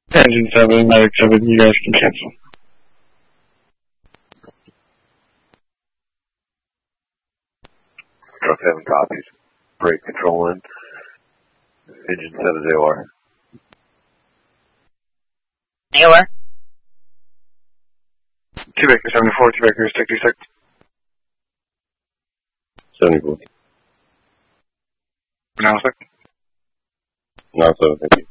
Engine 7, Medic 7, you guys can cancel. Truck 7 copies. Brake control in. Engine 7 AOR. AOR? 2 Baker 74, 2 Baker 66. 74. Now 6. Now 7, thank you.